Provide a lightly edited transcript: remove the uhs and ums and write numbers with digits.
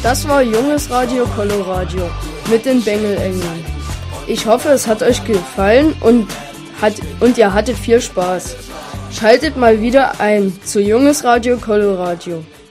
Das war Junges Radio Coloradio mit den Bengelengeln. Ich hoffe, es hat euch gefallen und ihr hattet viel Spaß. Schaltet mal wieder ein zu Junges Radio Coloradio.